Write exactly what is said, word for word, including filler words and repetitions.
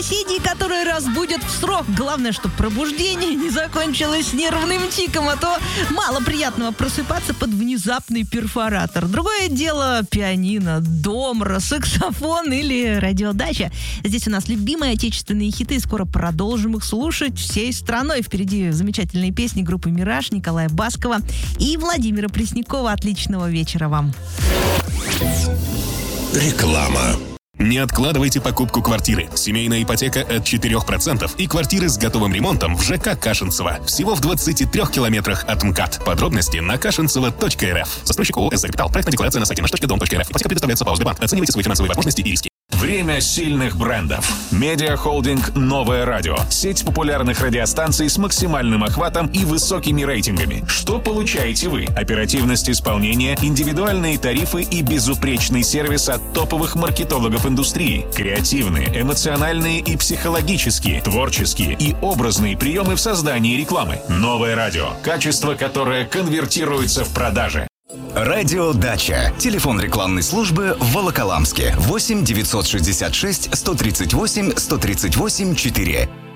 соседей, которые разбудят в срок. Главное, чтобы пробуждение не закончилось нервным тиком, а то мало приятного просыпаться под внезапный перфоратор. Другое дело пианино, домра, саксофон или радиодача. Здесь у нас любимые отечественные хиты, скоро продолжим их слушать всей страной. Впереди замечательные песни группы «Мираж», Николая Баскова и Владимира Преснякова. Отличного вечера вам. Реклама. Не откладывайте покупку квартиры. Семейная ипотека от четырех процентов и квартиры с готовым ремонтом в ЖК Кашинцево. Всего в двадцати трёх километрах от МКАД. Подробности на кашинцево точка эр эф. Застройщик ООО «СЗ Капитал». Проектная декларация на сайте наш точка дом точка эр эф. Ипотека предоставляется по ОСБ-банк. Оценивайте свои финансовые возможности и риски. Время сильных брендов. Медиахолдинг «Новое радио». Сеть популярных радиостанций с максимальным охватом и высокими рейтингами. Что получаете вы? Оперативность исполнения, индивидуальные тарифы и безупречный сервис от топовых маркетологов индустрии. Креативные, эмоциональные и психологические, творческие и образные приемы в создании рекламы. «Новое радио». Качество, которое конвертируется в продажи. Радио «Дача». Телефон рекламной службы в Волоколамске. восемь девятьсот шестьдесят шесть сто тридцать восемь сто тридцать восемь четыре.